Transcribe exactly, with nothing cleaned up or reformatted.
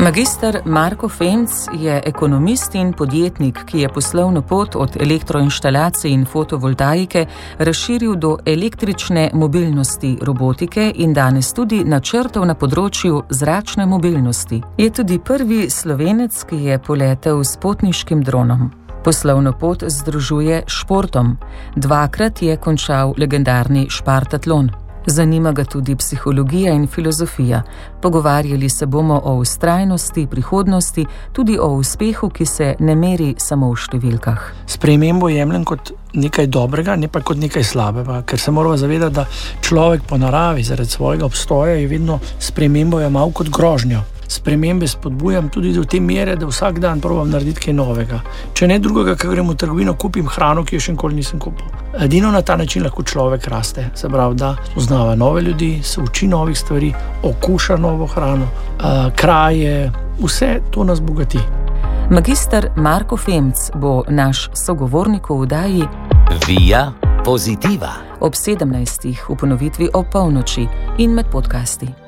Magister Marko Femc je ekonomist in podjetnik, ki je poslovno pot od elektroinštalacij in fotovoltaike razširil do električne mobilnosti, robotike in danes tudi načrtov na področju zračne mobilnosti. Je tudi prvi Slovenec, ki je poletel s potniškim dronom. Poslovno pot združuje športom. Dvakrat je končal legendarni Špartatlon. Zanima ga tudi psihologija in filozofija. Pogovarjali se bomo o vztrajnosti, prihodnosti, tudi o uspehu, ki se ne meri samo v številkah. Spremembo jemljem kot nekaj dobrega, ne pa kot nekaj slabega, ker se moramo zavedati, da človek po naravi zaradi svojega obstoja je vedno spremembo jemal kot grožnjo. Spremembe spodbujam tudi do te mere, da vsak dan probam narediti kaj novega. Če ne drugega, ko grem v trgovino, kupim hrano, ki jo še nikoli nisem kupil. Edino na ta način lahko človek raste. Se pravi, da poznava nove ljudi, se uči novih stvari, okuša novo hrano, kraje, vse to nas bogati. Magister Marko Femc bo naš sogovornik v oddaji Via Positiva ob sedemnajstih v ponovitvi ob polnoči in med podcasti.